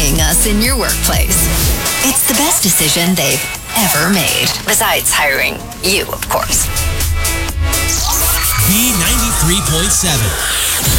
employing us in your workplace. It's the best decision they've ever made. Besides hiring you, of course. B93.7.